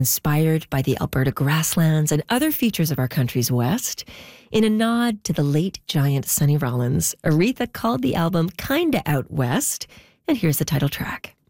Inspired by the Alberta grasslands and other features of our country's west, in a nod to the late giant Sonny Rollins, Aretha called the album Kinda Out West, and here's the title track.